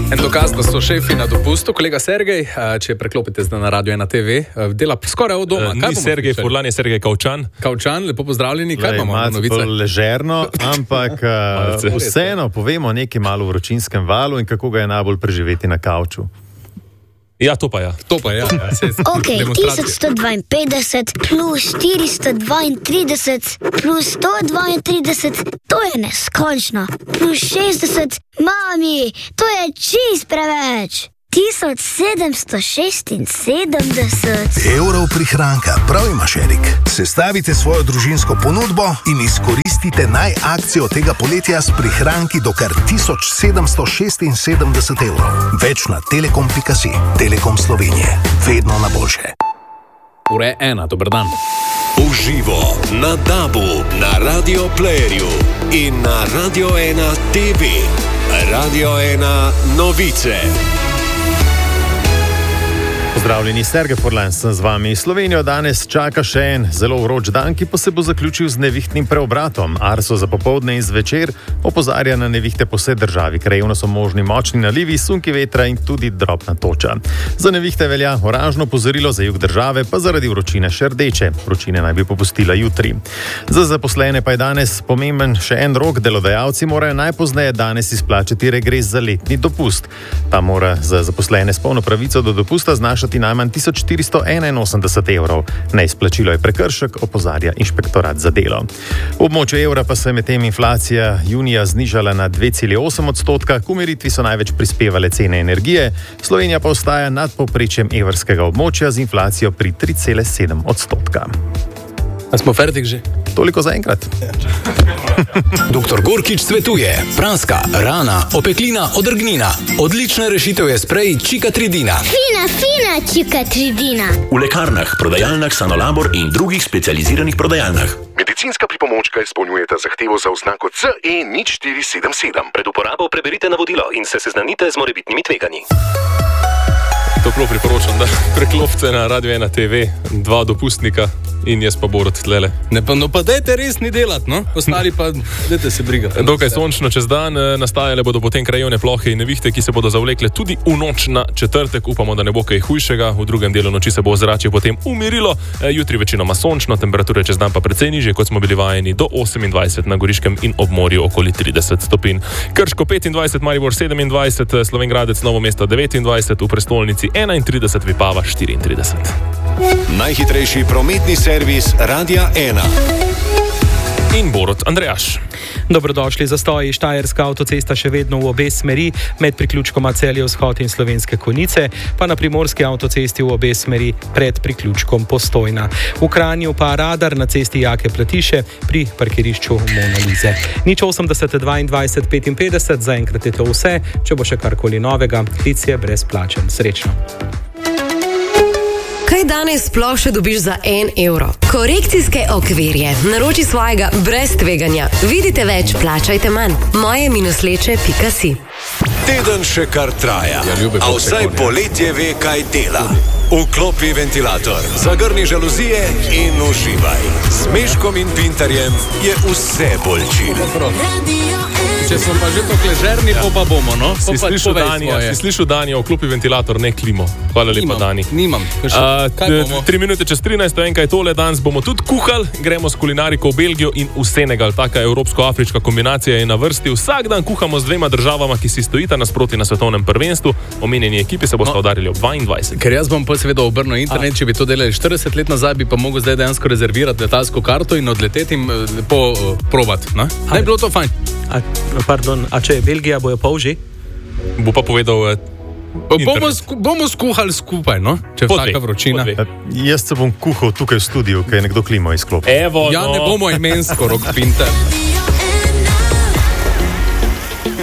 En dokaz, da so šefi na dopustu, kolega Sergej, če preklopite zdaj na Radio 1 TV, dela skoraj od doma. Ni Sergej Furlan, je Sergej Kavčan. Kavčan, lepo pozdravljeni, kaj imamo na novice? Malo ležerno, ampak vseeno povemo nekaj malo o vročinskem valu in kako ga je najbolj preživeti na kavču. Ja, to pa ja. Ok, 1152 plus 432 plus 132, to je neskončno. Plus 60, mami, to je čist preveč. 1776 evrov prihranka, prav imaš, Erik. Sestavite svojo družinsko ponudbo in izkoristite akcijo tega poletja s prihranki do kar 1776 evrov. Več na telekom.si. Telekom Slovenije. Vedno na boljše. Ure 1, dober dan. Uživo na DAB-u, na Radio Playerju in na Radio 1 TV. Radio 1 novice. Pozdravljeni, Sergej Furlan sem z vami. Slovenijo danes čaka še en zelo vroč dan, ki pa se bo zaključil z nevihtnim preobratom. Arso za popoldne in zvečer opozarja na nevihte po vsej državi. Krajevno so možni močni nalivi, sunki vetra in tudi drobna toča. Za nevihte velja oranžno opozorilo, za jug države pa zaradi vročine še rdeče. Vročine naj bi popustila jutri. Za zaposlene pa je danes pomemben še en rok. Delodajalci morajo najpozneje danes izplačati regres za letni dopust. Ta mora za zaposlene s polno pravico do dopusta znašati najmanj 1481 evrov. Neizplačilo je prekršek, opozarja inšpektorat za delo. V območju evra pa se je medtem inflacija junija znižala na 2,8%, k umiritvi so največ prispevale cene energije, Slovenija pa ostaja nad povprečjem evrskega območja z inflacijo pri 3,7%. A smo fertik že? Toliko za enkrat. Dr. Gorkič svetuje: praska, rana, opeklina, odrgnina. Odlična rešitev je sprej Čikatridina. Fina Čikatridina. V lekarnah, prodajalnah Sanolabor in drugih specializiranih prodajalnah. Medicinska pripomočka izpolnjujeta zahtevo za oznako CE 0477. Pred uporabo preberite navodilo in se seznanite z morebitnimi tveganji. Toplo priporočam, da preklopite na Radio 1 TV, 2 dopustnika in jaz pa Borut tlele. No pa dajte res ni delati, no? Ostali pa dajte se brigati. Dokaj sončno čez dan, nastajale bodo potem krajevne plohe in nevihte, ki se bodo zavlekle tudi v noč na četrtek. Upamo, da ne bo kaj hujšega. V drugem delu noči se bo ozračje potem umirilo. Jutri večinoma sončno, temperature čez dan pa precej nižje, kot smo bili vajeni, do 28 na Goriškem in ob morju okoli 30 stopinj. Krško 25, Maribor 27, Slovenj Gradec, Novo mesto 29, v prestolnici 31, Vipava 34. Najhitrejši prometni servis Radia 1. In Borut Andrejaš. Dobrodošli. Zastoji. Štajerska avtocesta še vedno v obe smeri, med priključkoma Celje Vzhod in Slovenske Konjice, pa na primorski avtocesti v obe smeri pred priključkom Postojna. V Kranju pa radar na cesti Jake Platiše pri parkirišču Mona Lise. 080 22 55, zaenkrat je to vse. Če bo še karkoli novega, klic je brezplačen. Srečno. Kaj danes sploh še dobiš za 1 evro? Korekcijske okvirje. Naroči svojega brez tveganja. Vidite več, plačajte manj. moje-leče.si. Teden še kar traja, a vsaj poletje ve, kaj dela. Vklopi ventilator, zagrni žaluzije in uživaj. S Meškom in Pintarjem je vse bolj čil. Če smo pa že tako ležerni, pa bomo, no? Si slišal, Danijo, vklopi ventilator, ne klimo. Hvala lepa, Dani. Nimam. 3 minute čez 13, enkaj tole, danes bomo tudi kuhali, gremo s kulinariko v Belgijo in v Senegal. Taka evropsko-afriška kombinacija je na vrsti. Vsak dan kuhamo z 2 državama, ki si stojita nasproti na svetovnem prvenstvu. Omenjeni ekipi se bosta udarili ob 22. Ker jaz bom pa seveda obrnil internet, če bi to delali 40 let nazaj, bi pa mogel zdaj dejansko rezervirati letalsko karto in odleteti in lepo probati. Ne bi bilo to fajn. A če je Belgija, bojo pol že? Bo pa povedal... Bomo skuhali skupaj, no? Če je taka vročina. Jaz se bom kuhal tukaj v studiu, ker je nekdo klimo izklopil. Ja, ne bomo imensko, Rok Pinter.